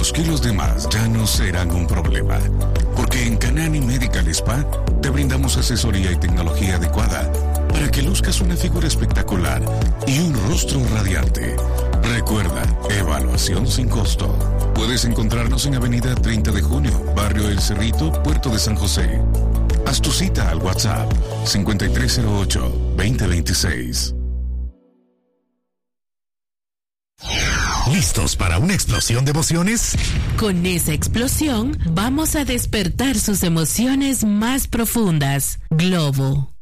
los kilos de más ya no serán un problema, porque en Canani Medical Spa te brindamos asesoría y tecnología adecuada para que luzcas una figura espectacular y un rostro radiante. Recuerda, evaluación sin costo. Puedes encontrarnos en Avenida 30 de Junio, Barrio El Cerrito, Puerto de San José. Haz tu cita al WhatsApp 5308-2026. ¿Listos para una explosión de emociones? Con esa explosión vamos a despertar sus emociones más profundas. Globo.